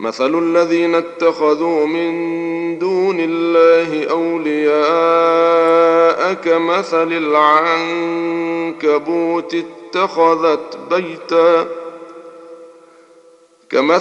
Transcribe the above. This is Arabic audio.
مثل الذين اتخذوا من دون الله أولياء كمثل العنكبوت